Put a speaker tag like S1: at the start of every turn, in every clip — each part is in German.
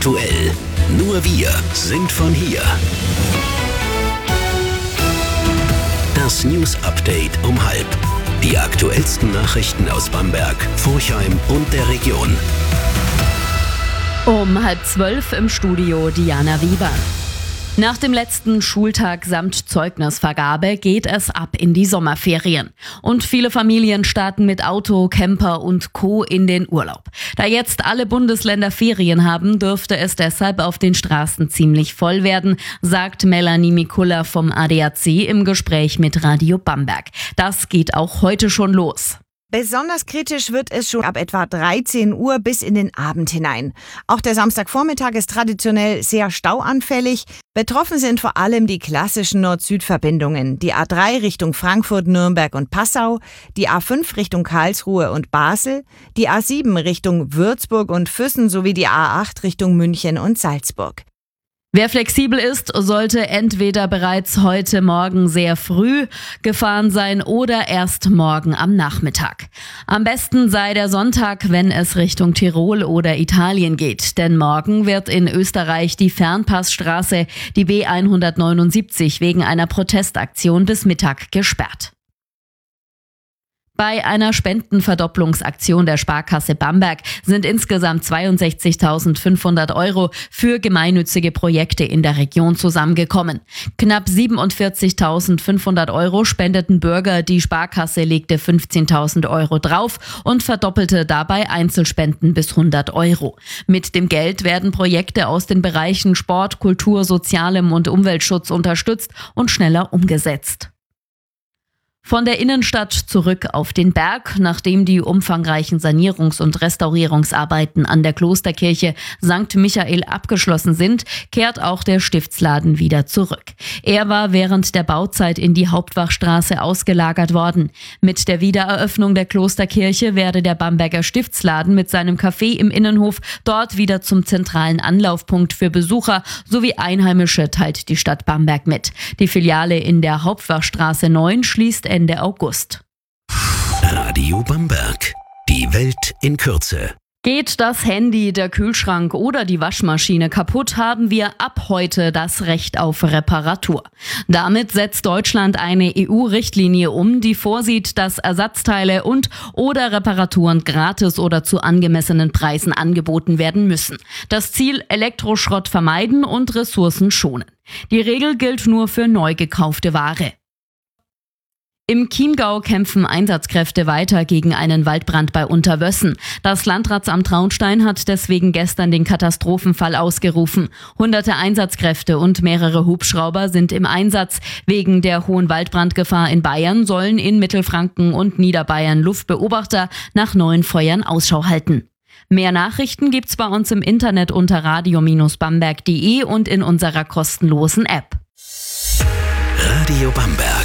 S1: Aktuell. Nur wir sind von hier. Das News Update um 12:30. Die aktuellsten Nachrichten aus Bamberg, Forchheim und der Region.
S2: Um 11:30 im Studio Diana Wieber. Nach dem letzten Schultag samt Zeugnisvergabe geht es ab in die Sommerferien. Und viele Familien starten mit Auto, Camper und Co. in den Urlaub. Da jetzt alle Bundesländer Ferien haben, dürfte es deshalb auf den Straßen ziemlich voll werden, sagt Melanie Mikula vom ADAC im Gespräch mit Radio Bamberg. Das geht auch heute schon los.
S3: Besonders kritisch wird es schon ab etwa 13 Uhr bis in den Abend hinein. Auch der Samstagvormittag ist traditionell sehr stauanfällig. Betroffen sind vor allem die klassischen Nord-Süd-Verbindungen. Die A3 Richtung Frankfurt, Nürnberg und Passau, die A5 Richtung Karlsruhe und Basel, die A7 Richtung Würzburg und Füssen sowie die A8 Richtung München und Salzburg.
S2: Wer flexibel ist, sollte entweder bereits heute Morgen sehr früh gefahren sein oder erst morgen am Nachmittag. Am besten sei der Sonntag, wenn es Richtung Tirol oder Italien geht, denn morgen wird in Österreich die Fernpassstraße, die B179, wegen einer Protestaktion bis Mittag gesperrt. Bei einer Spendenverdopplungsaktion der Sparkasse Bamberg sind insgesamt 62.500 € für gemeinnützige Projekte in der Region zusammengekommen. Knapp 47.500 € spendeten Bürger, die Sparkasse legte 15.000 € drauf und verdoppelte dabei Einzelspenden bis 100 €. Mit dem Geld werden Projekte aus den Bereichen Sport, Kultur, Sozialem und Umweltschutz unterstützt und schneller umgesetzt. Von der Innenstadt zurück auf den Berg. Nachdem die umfangreichen Sanierungs- und Restaurierungsarbeiten an der Klosterkirche St. Michael abgeschlossen sind, kehrt auch der Stiftsladen wieder zurück. Er war während der Bauzeit in die Hauptwachstraße ausgelagert worden. Mit der Wiedereröffnung der Klosterkirche werde der Bamberger Stiftsladen mit seinem Café im Innenhof dort wieder zum zentralen Anlaufpunkt für Besucher sowie Einheimische, teilt die Stadt Bamberg mit. Die Filiale in der Hauptwachstraße 9 schließt Ende August.
S1: Radio Bamberg. Die Welt in Kürze.
S2: Geht das Handy, der Kühlschrank oder die Waschmaschine kaputt, haben wir ab heute das Recht auf Reparatur. Damit setzt Deutschland eine EU-Richtlinie um, die vorsieht, dass Ersatzteile und/oder Reparaturen gratis oder zu angemessenen Preisen angeboten werden müssen. Das Ziel: Elektroschrott vermeiden und Ressourcen schonen. Die Regel gilt nur für neu gekaufte Ware. Im Chiemgau kämpfen Einsatzkräfte weiter gegen einen Waldbrand bei Unterwössen. Das Landratsamt Traunstein hat deswegen gestern den Katastrophenfall ausgerufen. Hunderte Einsatzkräfte und mehrere Hubschrauber sind im Einsatz. Wegen der hohen Waldbrandgefahr in Bayern sollen in Mittelfranken und Niederbayern Luftbeobachter nach neuen Feuern Ausschau halten. Mehr Nachrichten gibt's bei uns im Internet unter radio-bamberg.de und in unserer kostenlosen App.
S1: Radio Bamberg.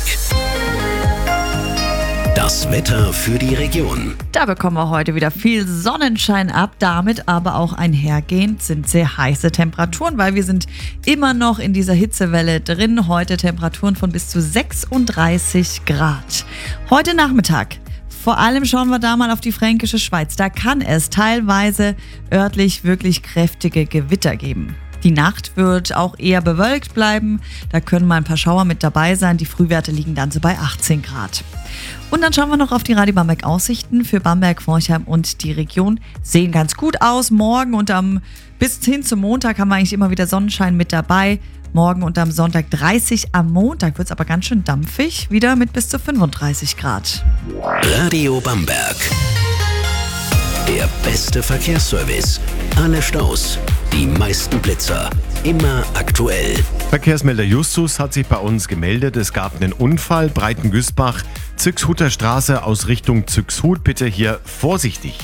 S1: Das Wetter für die Region.
S4: Da bekommen wir heute wieder viel Sonnenschein ab, damit aber auch einhergehend sind sehr heiße Temperaturen, weil wir sind immer noch in dieser Hitzewelle drin. Heute Temperaturen von bis zu 36 Grad. Heute Nachmittag. Vor allem schauen wir da mal auf die Fränkische Schweiz. Da kann es teilweise örtlich wirklich kräftige Gewitter geben. Die Nacht wird auch eher bewölkt bleiben. Da können mal ein paar Schauer mit dabei sein. Die Frühwerte liegen dann so bei 18 Grad. Und dann schauen wir noch auf die Radio Bamberg Aussichten für Bamberg, Forchheim und die Region. Sehen ganz gut aus. Morgen und bis hin zum Montag haben wir eigentlich immer wieder Sonnenschein mit dabei. Morgen und am Sonntag 30. Am Montag wird es aber ganz schön dampfig. Wieder mit bis zu 35 Grad.
S1: Radio Bamberg. Der beste Verkehrsservice. Alle Staus. Die meisten Blitzer. Immer aktuell.
S5: Verkehrsmelder Justus hat sich bei uns gemeldet. Es gab einen Unfall. Breitengüßbach, Züxhuter Straße aus Richtung Züxhut. Bitte hier vorsichtig.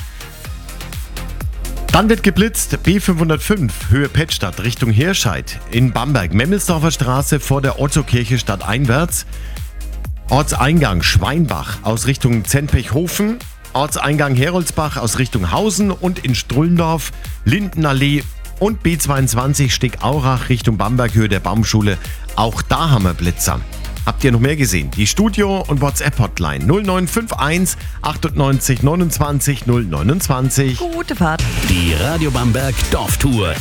S5: Dann wird geblitzt. B505 Höhe Pettstadt Richtung Hirscheid. In Bamberg Memmelsdorfer Straße vor der Ottokirche stadteinwärts. Ortseingang Schweinbach aus Richtung Zenpechhofen. Ortseingang Heroldsbach aus Richtung Hausen und in Strullendorf, Lindenallee und B22 Steg-Aurach Richtung Bamberg Höhe der Baumschule. Auch da haben wir Blitzer. Habt ihr noch mehr gesehen? Die Studio- und WhatsApp-Hotline 0951 98 29 029.
S4: Gute Fahrt.
S1: Die Radio Bamberg Dorftour.